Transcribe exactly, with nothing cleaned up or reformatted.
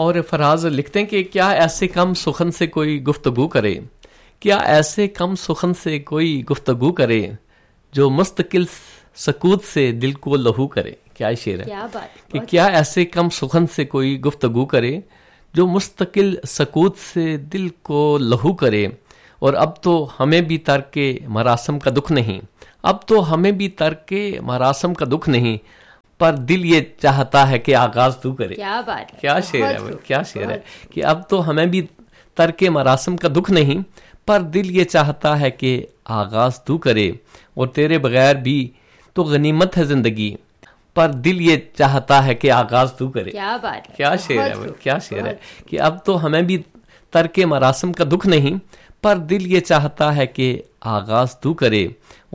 और फराज लिखते हैं कि क्या ऐसे कम सुखन से कोई गुफ्तगू करे, क्या ऐसे कम सुखन से कोई गुफ्तगू करे जो मुस्तकिल सकूत से दिल को लहू करे। क्या शेर है, क्या बात, कि क्या ऐसे कम सुखन से कोई गुफ्तगू करे जो मुस्तकिल सकूत से दिल को लहू करे। और अब तो हमें भी तर्क मरासम का दुख नहीं, अब तो हमें भी तर्क मरासम का दुख नहीं, पर दिल ये चाहता है कि आगाज तू करे। क्या बात है, क्या शेर है भाई, क्या शेर है कि अब तो हमें भी तर्क मरासम का दुख नहीं, पर दिल ये चाहता है कि आगाज तू करे। और तेरे बगैर भी तो गनीमत है जिंदगी, पर दिल ये चाहता है कि आगाज तू करे। क्या बात है, क्या शेर है भाई, क्या शेर है कि अब तो हमें भी तर्क मरासम का दुख नहीं, पर दिल ये चाहता है कि आगाज तू करे।